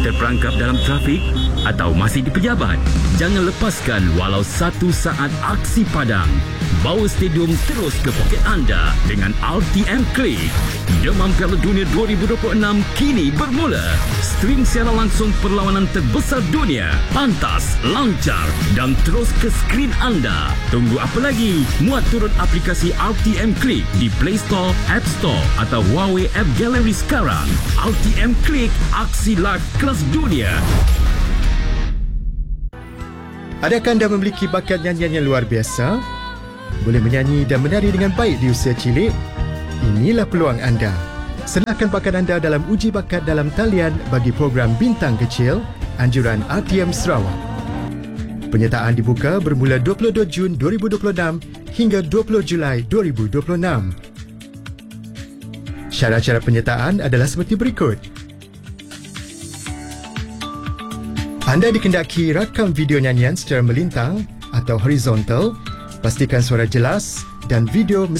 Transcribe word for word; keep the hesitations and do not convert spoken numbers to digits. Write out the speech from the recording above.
terperangkap dalam trafik atau masih di pejabat? Jangan lepaskan walau satu saat aksi padang. Bawa stadium terus ke poket anda dengan R T M Click. Demam Piala Dunia dua ribu dua puluh enam kini bermula. Stream secara langsung perlawanan terbesar dunia. Pantas, lancar dan terus ke skrin anda. Tunggu apa lagi? Muat turun aplikasi R T M Click di Play Store, App Store atau Huawei App Gallery sekarang. R T M Click, aksi live kelas dunia. Adakah anda memiliki bakat nyanyian yang luar biasa? Boleh menyanyi dan menari dengan baik di usia cilik? Inilah peluang anda. Serahkan bakat anda dalam uji bakat dalam talian bagi program Bintang Kecil anjuran R T M Sarawak. Penyertaan dibuka bermula dua puluh dua Jun dua ribu dua puluh enam hingga dua puluh Julai dua ribu dua puluh enam. Syarat-syarat penyertaan adalah seperti berikut. Anda dikendaki rakam video nyanyian secara melintang atau horizontal, pastikan suara jelas dan video